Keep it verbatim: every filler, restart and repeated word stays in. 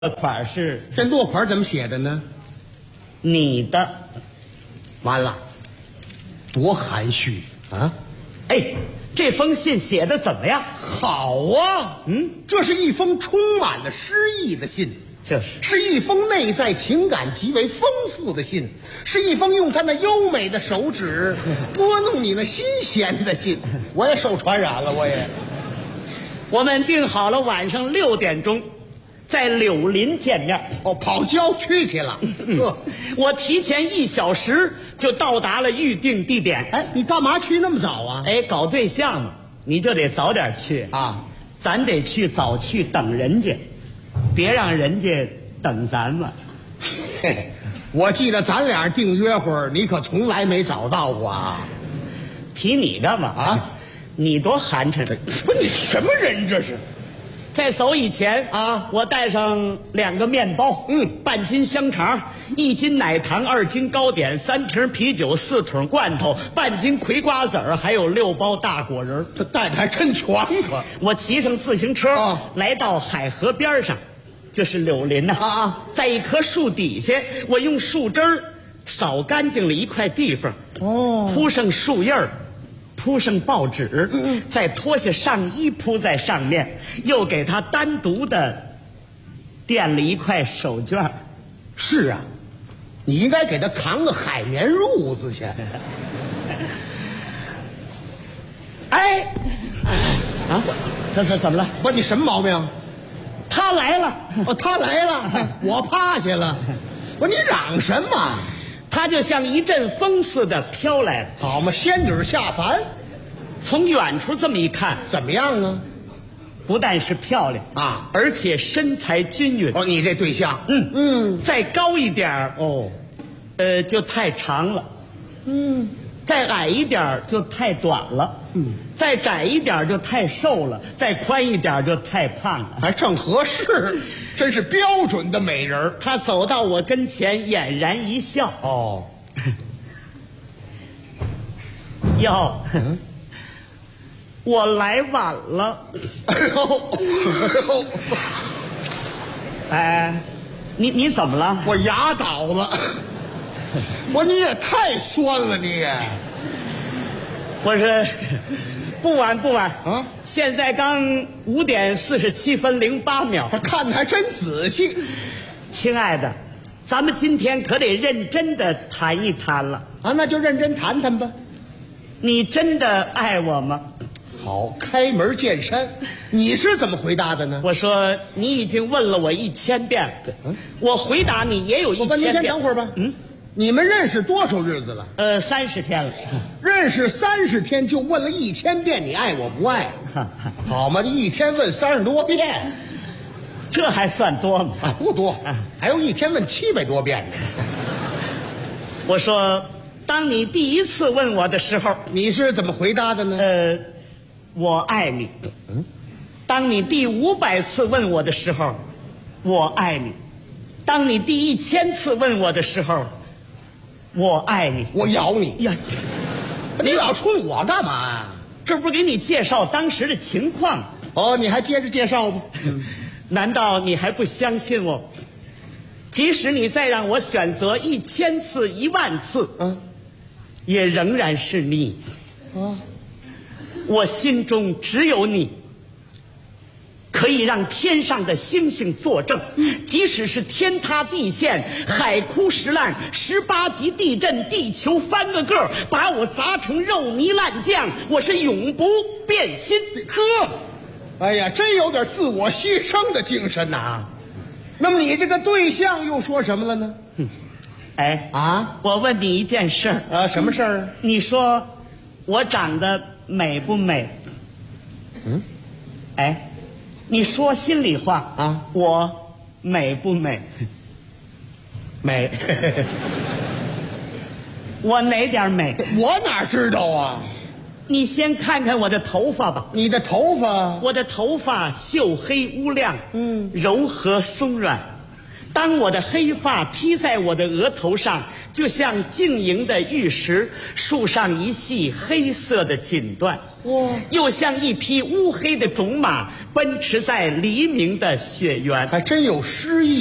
款是这落款怎么写的呢？ 你的。 完了，多含蓄啊！ 哎，这封信写的怎么样？ 好啊，嗯，这是一封充满了诗意的信， 就是是一封内在情感极为丰富的信，是一封用他那优美的手指拨弄你那新鲜的信。我也受传染了，我也。 我们定好了晚上六点钟，在柳林见面。 哦，跑郊区去了。 嗯、我提前一小时就到达了预定地点。 哎，你干嘛去那么早啊？ 哎，搞对象嘛，你就得早点去啊。 咱得去早去等人家，别让人家等咱们。 嘿，我记得咱俩定约会，你可从来没早到过啊。 提你干嘛啊？你多寒碜！ 不是你什么人这是？ 在走以前啊， 我带上两个面包， 嗯， 半斤香肠，一斤奶糖，二斤糕点，三瓶啤酒，四桶罐头，半斤葵瓜子儿，还有六包大果仁。 这带的还真全可。 我骑上自行车， 啊， 来到海河边上，就是柳林呐。 啊啊， 在一棵树底下，我用树枝儿扫干净了一块地方， 哦， 铺上树叶儿。铺上报纸，嗯、再脱下上衣铺在上面，又给他单独的垫了一块手绢。 是啊，你应该给他扛个海绵褥子去。 哎，啊，这这怎么了？ 不是你什么毛病？ 他来了。 哦，他来了，我趴下了。不是你嚷什么？ 他就像一阵风似的飘来了。 好嘛，仙女下凡。 从远处这么一看， 怎么样啊？ 不但是漂亮啊， 而且身材均匀。 哦，你这对象， 嗯嗯， 再高一点哦， 呃，就太长了。 嗯， 再矮一点就太短了。嗯，再窄一点就太瘦了，再宽一点就太胖了， 还正合适。真是标准的美人。 他走到我跟前，俨然一笑。 哦， 哟，嗯，我来晚了。 哎呦， 哎，你你怎么了？ 我牙倒了。我你也太酸了，你也。 我说不晚不晚啊！ 现在刚五点四十七分零八秒。 他看的还真仔细。 亲爱的，咱们今天可得认真的谈一谈了啊！那就认真谈谈吧。 你真的爱我吗？ 好，开门见山。你是怎么回答的呢？ 我说你已经问了我一千遍，嗯、我回答你也有一千遍。 你先等会儿吧。嗯。你们认识多少日子了？ 呃，三十天了。 认识三十天就问了一千遍你爱我不爱？好嘛，一天问三十多遍， 这还算多吗？ 啊，不多，还有一天问七百多遍呢。 我说，当你第一次问我的时候， 你是怎么回答的呢？ 呃，我爱你。嗯。当你第五百次问我的时候，我爱你。当你第一千次问我的时候，我爱你， 我咬你呀！ 你老冲我干嘛呀？ 这不是给你介绍当时的情况？ 哦，你还接着介绍吗？ 嗯、难道你还不相信我？即使你再让我选择一千次、一万次，嗯，也仍然是你。 啊， 我心中只有你。可以让天上的星星作证，即使是天塌地陷、海枯石烂、十八级地震、地球翻个个，把我砸成肉泥烂酱，我是永不变心。 呵，哎呀，真有点自我牺牲的精神呐、啊。那么你这个对象又说什么了呢？ 哎啊，我问你一件事儿啊，什么事儿？ 你说我长得美不美？嗯，哎。你说心里话啊，我美不美？ 美。 我哪点美？ 我哪知道啊？ 你先看看我的头发吧。 你的头发？ 我的头发秀黑乌亮，嗯，柔和松软， 当我的黑发披在我的额头上，就像晶莹的玉石，束上一系黑色的锦缎。 哇， 又像一匹乌黑的种马，奔驰在黎明的雪原。 还真有诗意。